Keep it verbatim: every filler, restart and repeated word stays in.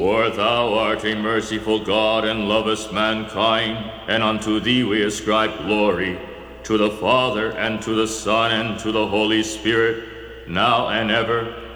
For thou art a merciful God, and lovest mankind, and unto thee we ascribe glory, to the Father, and to the Son, and to the Holy Spirit, now and ever,